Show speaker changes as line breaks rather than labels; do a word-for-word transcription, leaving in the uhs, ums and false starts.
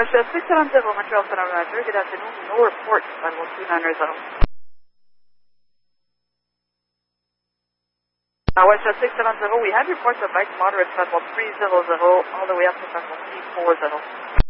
Westjet six seven zero, Montreal Center Manager. Good afternoon. No reports. Level two nine zero. Uh, Westjet six seven zero, we have reports of light moderate level three zero zero all the way up to level three four zero.